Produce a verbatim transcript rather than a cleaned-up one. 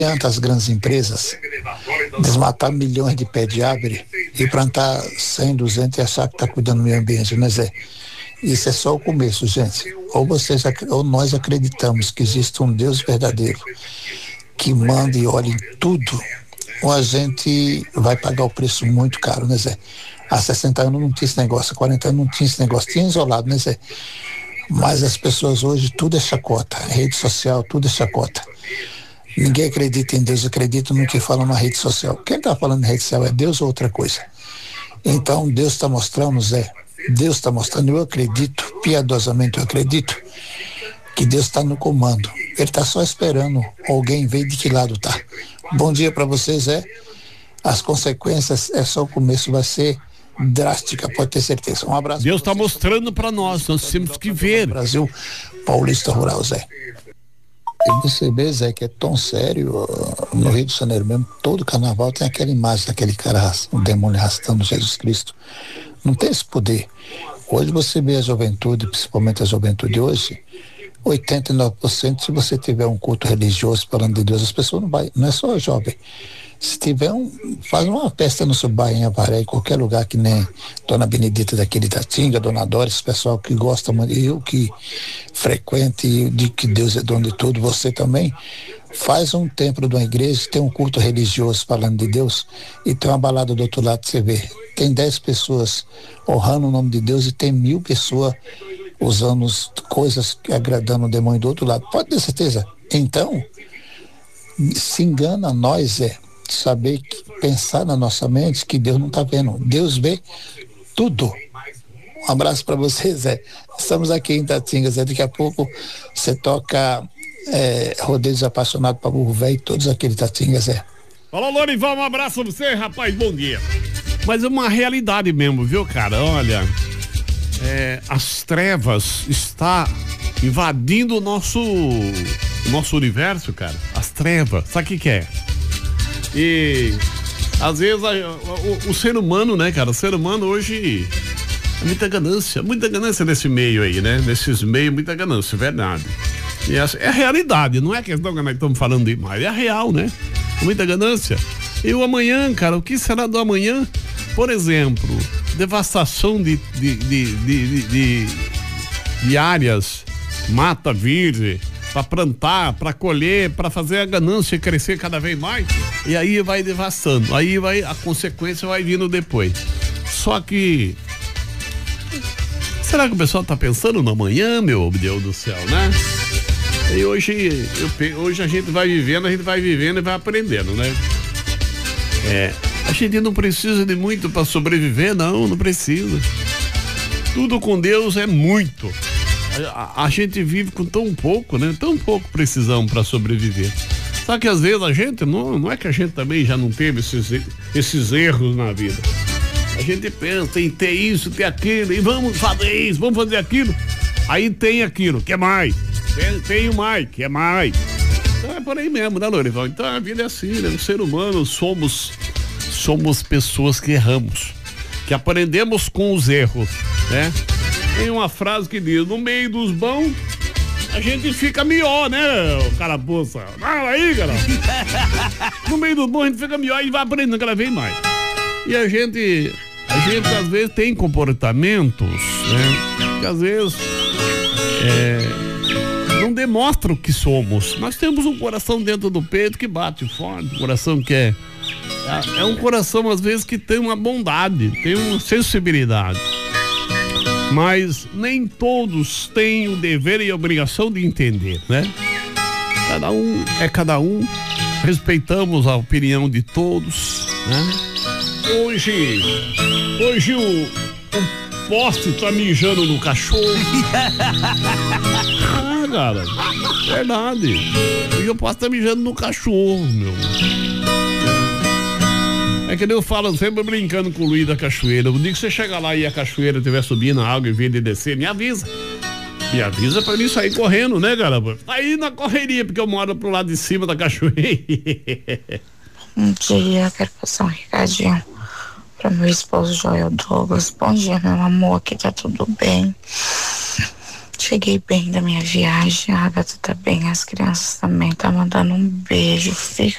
adianta as grandes empresas desmatar milhões de pé de árvore e plantar cem, duzentos e achar que está cuidando do meio ambiente, né, Zé? Isso é só o começo, gente. Ou vocês, ou nós acreditamos que existe um Deus verdadeiro que manda e olha em tudo, ou a gente vai pagar o preço muito caro, né, Zé? Há sessenta anos não tinha esse negócio, há quarenta anos não tinha esse negócio, tinha isolado, né, Zé? Mas as pessoas hoje, tudo é chacota, rede social, tudo é chacota. Ninguém acredita em Deus, acredita no que fala na rede social. Quem está falando em rede social é Deus ou outra coisa? Então Deus está mostrando, Zé, Deus está mostrando, eu acredito, piedosamente eu acredito, que Deus está no comando. Ele está só esperando alguém ver de que lado está. Bom dia para vocês, Zé. As consequências é só o começo, vai ser drástica, pode ter certeza. Um abraço. Deus está mostrando para nós, nós temos que ver. Brasil, Paulista Rural, Zé. E você vê, Zé, que é tão sério, no Rio de Janeiro mesmo, todo carnaval tem aquela imagem daquele cara, o demônio arrastando Jesus Cristo. Não tem esse poder. Hoje você vê a juventude, principalmente a juventude hoje, oitenta e nove por cento, se você tiver um culto religioso falando de Deus, as pessoas não vai, não é só jovem. Se tiver um, faz uma festa no seu bairro, em Avaré, em qualquer lugar, que nem Dona Benedita daqui de Itatinga, Dona Doris, pessoal que gosta muito, eu que frequento e de que Deus é dono de tudo, você também, faz um templo de uma igreja, tem um culto religioso falando de Deus e tem uma balada do outro lado, você vê, tem dez pessoas honrando o nome de Deus e tem mil pessoas usando coisas agradando o demônio do outro lado, pode ter certeza. Então, se engana nós, é saber que, pensar na nossa mente que Deus não está vendo. Deus vê tudo. Um abraço para vocês, Zé. Estamos aqui em Itatinga, Zé. Daqui a pouco você toca é, Rodeios Apaixonados para Burro Velho, todos aqui de Itatinga, Zé. Fala, Lorival, um abraço pra você, rapaz, bom dia. Mas é uma realidade mesmo, viu, cara? Olha, é, as trevas está invadindo o nosso, o nosso universo, cara. As trevas, sabe o que que é? E às vezes a, o, o ser humano, né, cara? O ser humano hoje é muita ganância, muita ganância nesse meio aí, né? Nesses meios, muita ganância, verdade. E essa é a realidade, não é questão que nós estamos falando demais, é a real, né? Muita ganância. E o amanhã, cara, o que será do amanhã? Por exemplo, devastação de, de, de, de, de, de, de áreas, mata virgem, para plantar, para colher, para fazer a ganância crescer cada vez mais, e aí vai devastando, aí vai, a consequência vai vindo depois. Só que será que o pessoal tá pensando no amanhã, meu Deus do céu, né? E hoje, eu, hoje a gente vai vivendo, a gente vai vivendo e vai aprendendo, né? É, a gente não precisa de muito para sobreviver, não, não precisa. Tudo com Deus é muito. A, a gente vive com tão pouco, né? Tão pouco precisamos para sobreviver. Só que às vezes a gente, não, não é que a gente também já não teve esses, esses erros na vida. A gente pensa em ter isso, ter aquilo, e vamos fazer isso, vamos fazer aquilo. Aí tem aquilo, quer mais? Tem, tem mais, quer mais? Então é por aí mesmo, né, Lorival? Então a vida é assim, né? O ser humano somos, somos pessoas que erramos, que aprendemos com os erros, né? Tem uma frase que diz, no meio dos bons, a gente fica melhor, né, carapuça? Fala aí, cara. No meio dos bons a gente fica melhor e vai aprendendo cada vez mais. E a gente, a gente às vezes tem comportamentos, né, que às vezes é, não demonstram o que somos. Nós temos um coração dentro do peito que bate forte, um coração que é, é, é um coração às vezes que tem uma bondade, tem uma sensibilidade. Mas nem todos têm o dever e a obrigação de entender, né? Cada um é cada um, respeitamos a opinião de todos, né? Hoje, hoje o, o poste tá mijando no cachorro. Ah, cara, verdade. Hoje o poste tá mijando no cachorro, meu. É que eu falo sempre brincando com o Luiz da Cachoeira. O dia que você chegar lá e a cachoeira estiver subindo a água e vir de descer, me avisa. Me avisa pra mim sair correndo, né, caramba? Aí na correria, porque eu moro pro lado de cima da cachoeira. Bom dia, quero passar um recadinho pra meu esposo Joel Douglas. Bom dia, meu amor, aqui tá tudo bem. Cheguei bem da minha viagem, a Agatha tá bem, as crianças também, tá mandando um beijo, fica